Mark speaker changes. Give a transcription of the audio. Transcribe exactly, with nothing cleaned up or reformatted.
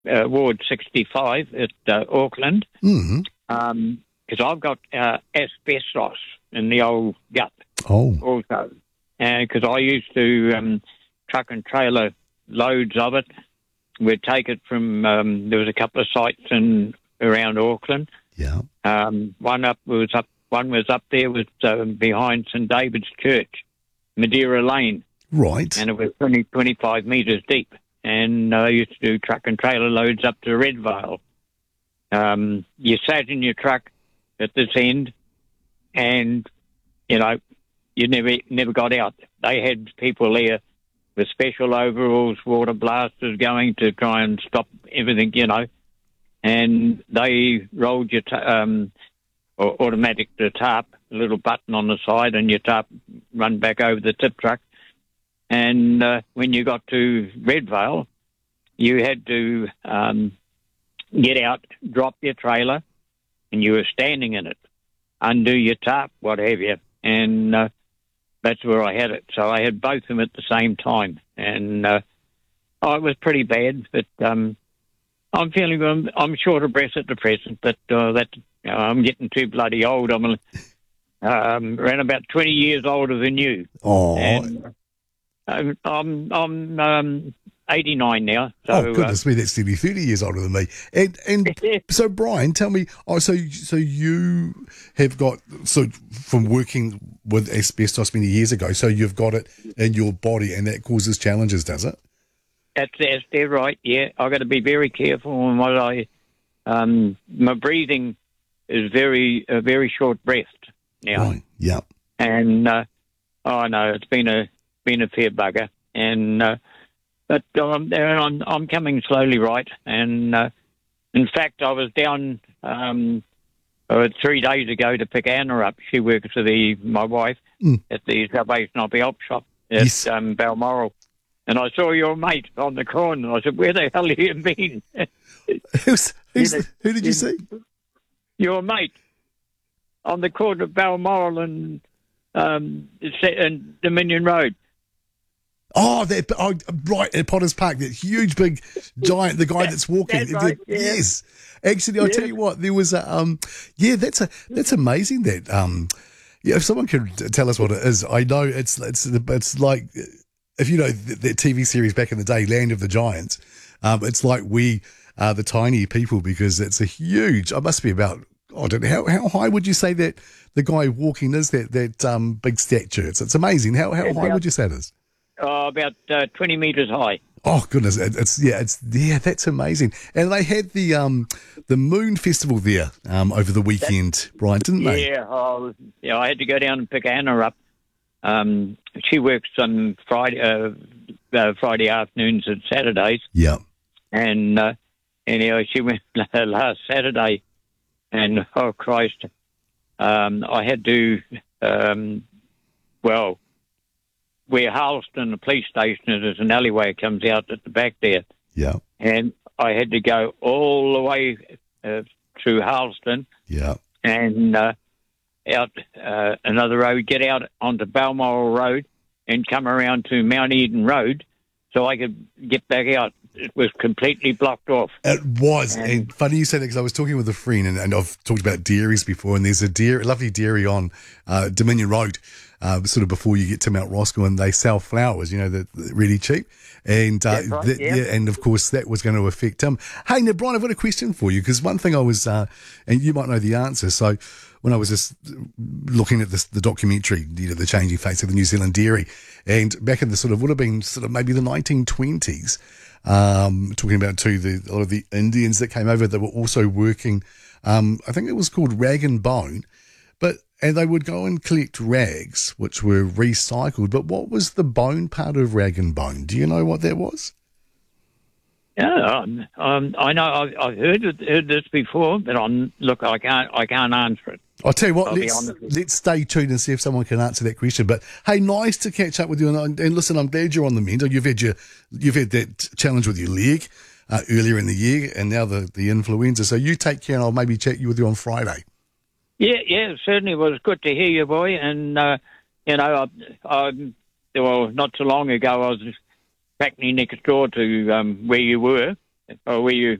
Speaker 1: uh, Ward sixty-five at uh, Auckland,
Speaker 2: Mm-hmm.
Speaker 1: um, because I've got uh, asbestos in the old gut
Speaker 2: Oh,
Speaker 1: also. Because I used to um, truck and trailer loads of it. We'd take it from, um, there was a couple of sites in around Auckland.
Speaker 2: yeah.
Speaker 1: Um, one up was up, one was up there was um, behind St David's Church, Madeira Lane,
Speaker 2: Right.
Speaker 1: and it was twenty, twenty-five metres deep. And I used to do truck and trailer loads up to Redvale. Um, you sat in your truck at this end, and you know you never never got out. They had people there with special overalls, water blasters going to try and stop everything, you know. And they rolled your t- um, or automatic the tarp, a little button on the side, and your tarp run back over the tip truck. And uh, when you got to Redvale, you had to um, get out, drop your trailer, and you were standing in it, undo your tarp, what have you. And uh, that's where I had it. So I had both of them at the same time. And uh, oh, it was pretty bad, but um, I'm feeling, I'm, I'm short of breath at the present, but uh, that, you know, I'm getting too bloody old. I'm um, around about twenty years older than you.
Speaker 2: Oh,
Speaker 1: And I'm, I'm, I'm um, eighty-nine now. So,
Speaker 2: oh goodness me, that's nearly thirty years older than me. And and so, Brian, tell me, oh, so so you have got, so from working with asbestos many years ago, so you've got it in your body, and that causes challenges, does it?
Speaker 1: That's, that's dead right, yeah. I've got to be very careful on what I... Um, my breathing is very uh, very short-breathed now.
Speaker 2: Right, yeah.
Speaker 1: And, uh, oh, no, it's been a been a fair bugger. And... Uh, But um, I'm, I'm coming slowly right. And uh, in fact, I was down um, uh, three days ago to pick Anna up. She works for the my wife
Speaker 2: Mm.
Speaker 1: at the Salvation Army op shop at
Speaker 2: Yes.
Speaker 1: um, Balmoral. And I saw your mate on the corner. And I said, where the hell have you been?
Speaker 2: Who's, who's,
Speaker 1: You know,
Speaker 2: who did you
Speaker 1: you-
Speaker 2: see?
Speaker 1: Your mate on the corner of Balmoral and, um, and Dominion Road.
Speaker 2: Oh, that, oh, right at Potter's Park, that huge, big giant, the guy that's walking.
Speaker 1: That's right, yeah.
Speaker 2: Yes, actually, I'll tell
Speaker 1: Yeah.
Speaker 2: you what. There was a, um, yeah, that's a that's amazing. That, um, yeah, if someone could tell us what it is, I know it's it's it's like, if you know that the T V series back in the day, Land of the Giants. Um, it's like We Are the Tiny People, because it's a huge. It must be about. I don't know how how high would you say that the guy walking is, that that um big statue. It's it's amazing. How how
Speaker 1: It's
Speaker 2: high
Speaker 1: about-
Speaker 2: would you say it is?
Speaker 1: Oh, about uh, twenty metres high.
Speaker 2: Oh goodness, it, it's yeah, it's yeah, that's amazing. And they had the um the Moon Festival there um over the weekend, Brian, didn't they?
Speaker 1: Yeah, oh, yeah, I had to go down and pick Anna up. Um, she works on Friday, uh, uh, Friday afternoons and Saturdays,
Speaker 2: Yeah.
Speaker 1: and uh, anyway, she went last Saturday, and oh Christ, um, I had to, um, well, where Harleston, the police station is, there's an alleyway comes out at the back there,
Speaker 2: Yeah.
Speaker 1: and I had to go all the way uh, through Harleston
Speaker 2: Yeah.
Speaker 1: and uh, out uh, another road, get out onto Balmoral Road and come around to Mount Eden Road so I could get back out. It was completely blocked off.
Speaker 2: It was.
Speaker 1: And-
Speaker 2: And funny you say that, because I was talking with a friend, and, and I've talked about dairies before, and there's a dairy, a lovely dairy on uh, Dominion Road, uh, sort of before you get to Mount Roscoe, and they sell flowers, you know, they're, they're really cheap. And uh,
Speaker 1: That's right,
Speaker 2: that-
Speaker 1: yeah.
Speaker 2: yeah, and of course that was going to affect him. Hey, now Brian, I've got a question for you, because one thing I was, uh, and you might know the answer. So when I was just looking at this, the documentary, you know, The Changing Face of the New Zealand Dairy, and back in the sort of, would have been sort of maybe the nineteen twenties, um, talking about too the a lot of the Indians that came over that were also working. Um, I think it was called Rag and Bone, but and they would go and collect rags which were recycled. But what was the bone part of Rag and Bone? Do you know what that was?
Speaker 1: Yeah, um, um, I know. I've, I've heard it, heard this before, but I'm look. I can't. I can't answer it.
Speaker 2: I'll tell you what,
Speaker 1: I'll be
Speaker 2: let's,
Speaker 1: honest with you.
Speaker 2: let's stay tuned and see if someone can answer that question. But hey, nice to catch up with you. And, and listen, I'm glad you're on the mend. You've had your, you've had that challenge with your leg uh, earlier in the year, and now the, the influenza. So you take care, and I'll maybe chat you with you on Friday.
Speaker 1: Yeah, yeah. It certainly was good to hear you, boy. And uh, you know, I, I, well, not too long ago, I was practically next door to um, where you were or were you